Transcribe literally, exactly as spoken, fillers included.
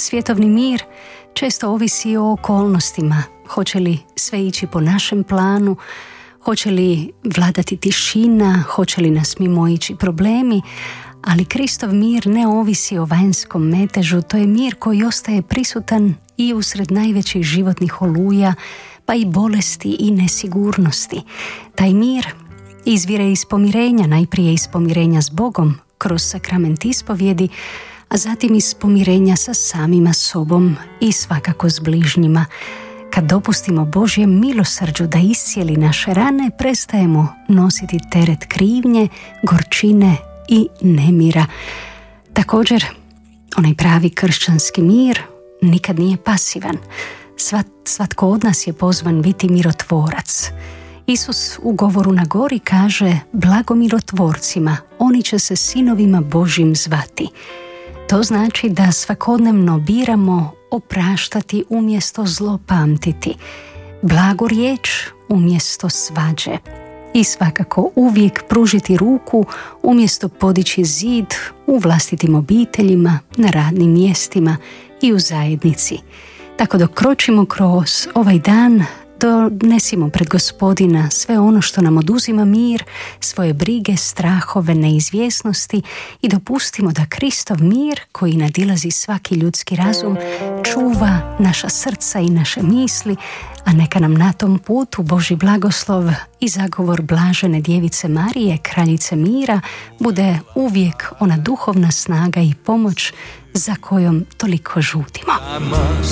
svjetovni mir često ovisi o okolnostima. Hoće li sve ići po našem planu, hoće li vladati tišina, hoće li nas mimoići problemi, ali Kristov mir ne ovisi o vanjskom metežu, to je mir koji ostaje prisutan i usred najvećih životnih oluja, pa i bolesti i nesigurnosti. Taj mir izvire iz pomirenja, najprije iz pomirenja s Bogom, kroz sakrament ispovjedi, a zatim iz pomirenja sa samima sobom i svakako s bližnjima. Kad dopustimo Božjem milosrđu da iscijeli naše rane, prestajemo nositi teret krivnje, gorčine i nemira. Također, onaj pravi kršćanski mir nikad nije pasivan. Svat, svatko od nas je pozvan biti mirotvorac. Isus u govoru na gori kaže: blago mirotvorcima, oni će se sinovima Božjim zvati. To znači da svakodnevno biramo opraštati umjesto zlopamtiti, blagu riječ umjesto svađe i svakako uvijek pružiti ruku umjesto podići zid u vlastitim obiteljima, na radnim mjestima i u zajednici. Tako dok kročimo kroz ovaj dan, donesimo pred Gospodina sve ono što nam oduzima mir, svoje brige, strahove, neizvjesnosti i dopustimo da Kristov mir, koji nadilazi svaki ljudski razum, čuva naša srca i naše misli, a neka nam na tom putu Božji blagoslov i zagovor blažene djevice Marije, kraljice mira, bude uvijek ona duhovna snaga i pomoć za kojom toliko žudimo.